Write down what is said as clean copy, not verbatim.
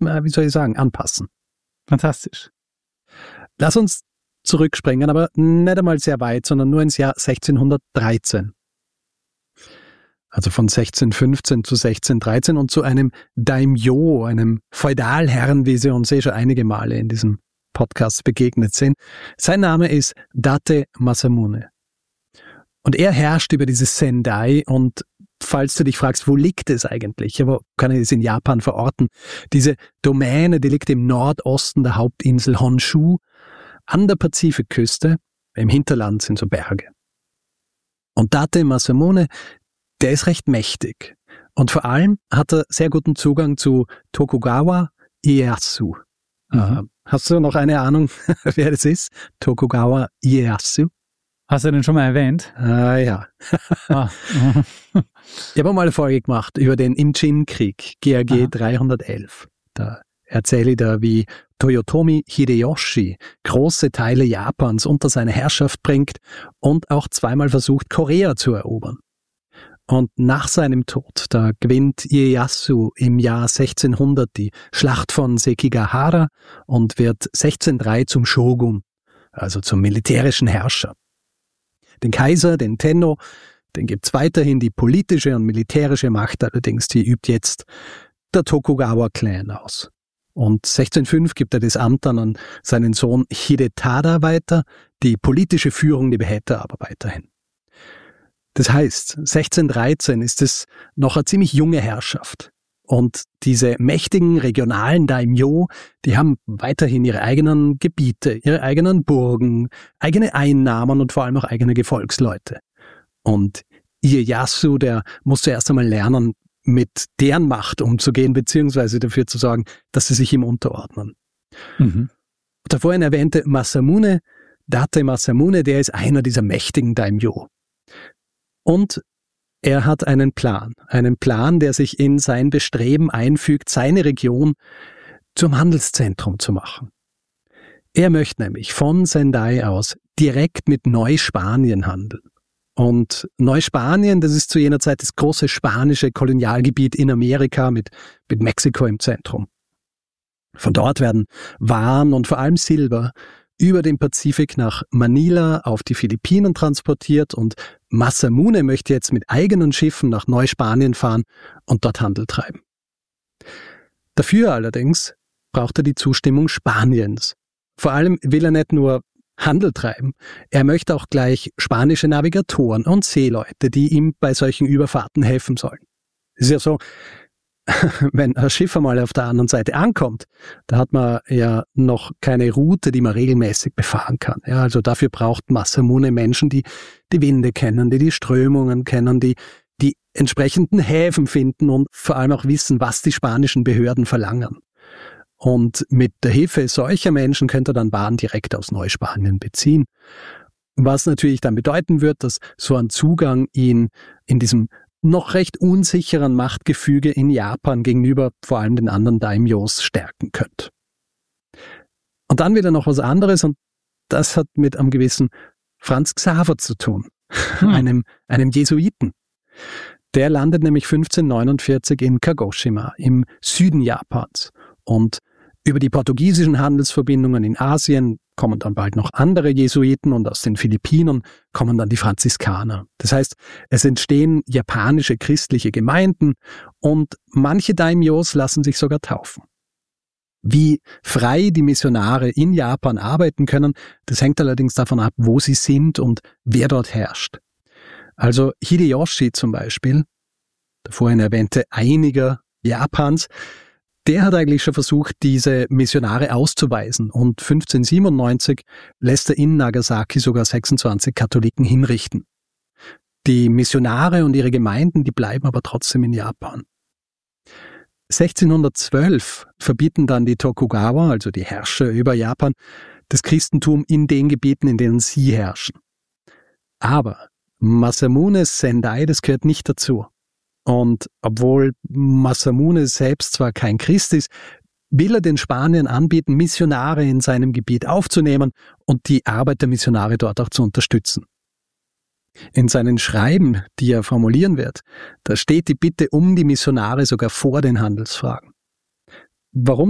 anpassen. Fantastisch. Lass uns zurückspringen, aber nicht einmal sehr weit, sondern nur ins Jahr 1613. Also von 1615 zu 1613 und zu einem Daimyo, einem Feudalherrn, wie sie uns schon einige Male in diesem Podcast begegnet sind. Sein Name ist Date Masamune. Und er herrscht über dieses Sendai und falls du dich fragst, wo liegt es eigentlich? Wo kann ich es in Japan verorten? Diese Domäne, die liegt im Nordosten der Hauptinsel Honshu, an der Pazifikküste. Im Hinterland sind so Berge. Und Date Masamune, der ist recht mächtig. Und vor allem hat er sehr guten Zugang zu Tokugawa Ieyasu. Hast du noch eine Ahnung, wer das ist? Tokugawa Ieyasu? Hast du den schon mal erwähnt? Ja. Ich habe mal eine Folge gemacht über den Imjin-Krieg, GAG 311. Da erzähle ich da, wie Toyotomi Hideyoshi große Teile Japans unter seine Herrschaft bringt und auch zweimal versucht, Korea zu erobern. Und nach seinem Tod, da gewinnt Ieyasu im Jahr 1600 die Schlacht von Sekigahara und wird 1603 zum Shogun, also zum militärischen Herrscher. Den Kaiser, den Tenno, den gibt's weiterhin, die politische und militärische Macht allerdings, die übt jetzt der Tokugawa-Clan aus. Und 1605 gibt er das Amt dann an seinen Sohn Hidetada weiter, die politische Führung, die behält er aber weiterhin. Das heißt, 1613 ist es noch eine ziemlich junge Herrschaft. Und diese mächtigen regionalen Daimyo, die haben weiterhin ihre eigenen Gebiete, ihre eigenen Burgen, eigene Einnahmen und vor allem auch eigene Gefolgsleute. Und Ieyasu, der musste erst einmal lernen, mit deren Macht umzugehen, beziehungsweise dafür zu sorgen, dass sie sich ihm unterordnen. Der vorhin erwähnte Masamune, Date Masamune, der ist einer dieser mächtigen Daimyo. Und er hat einen Plan, der sich in sein Bestreben einfügt, seine Region zum Handelszentrum zu machen. Er möchte nämlich von Sendai aus direkt mit Neuspanien handeln. Und Neuspanien, das ist zu jener Zeit das große spanische Kolonialgebiet in Amerika mit Mexiko im Zentrum. Von dort werden Waren und vor allem Silber über den Pazifik nach Manila auf die Philippinen transportiert und Masamune möchte jetzt mit eigenen Schiffen nach Neuspanien fahren und dort Handel treiben. Dafür allerdings braucht er die Zustimmung Spaniens. Vor allem will er nicht nur Handel treiben, er möchte auch gleich spanische Navigatoren und Seeleute, die ihm bei solchen Überfahrten helfen sollen. Es ist ja so, wenn ein Schiff einmal auf der anderen Seite ankommt, da hat man ja noch keine Route, die man regelmäßig befahren kann. Ja, also dafür braucht Masamune Menschen, die die Winde kennen, die Strömungen kennen, die entsprechenden Häfen finden und vor allem auch wissen, was die spanischen Behörden verlangen. Und mit der Hilfe solcher Menschen könnte er dann Waren direkt aus Neuspanien beziehen. Was natürlich dann bedeuten wird, dass so ein Zugang ihn in diesem noch recht unsicheren Machtgefüge in Japan gegenüber vor allem den anderen Daimyos stärken könnte. Und dann wieder noch was anderes und das hat mit einem gewissen Franz Xaver zu tun, einem Jesuiten. Der landet nämlich 1549 in Kagoshima im Süden Japans und über die portugiesischen Handelsverbindungen in Asien kommen dann bald noch andere Jesuiten und aus den Philippinen kommen dann die Franziskaner. Das heißt, es entstehen japanische christliche Gemeinden und manche Daimyos lassen sich sogar taufen. Wie frei die Missionare in Japan arbeiten können, das hängt allerdings davon ab, wo sie sind und wer dort herrscht. Also Hideyoshi zum Beispiel, der vorhin erwähnte Einiger Japans, der hat eigentlich schon versucht, diese Missionare auszuweisen und 1597 lässt er in Nagasaki sogar 26 Katholiken hinrichten. Die Missionare und ihre Gemeinden, die bleiben aber trotzdem in Japan. 1612 verbieten dann die Tokugawa, also die Herrscher über Japan, das Christentum in den Gebieten, in denen sie herrschen. Aber Masamunes Sendai, das gehört nicht dazu. Und obwohl Masamune selbst zwar kein Christ ist, will er den Spaniern anbieten, Missionare in seinem Gebiet aufzunehmen und die Arbeit der Missionare dort auch zu unterstützen. In seinen Schreiben, die er formulieren wird, da steht die Bitte um die Missionare sogar vor den Handelsfragen. Warum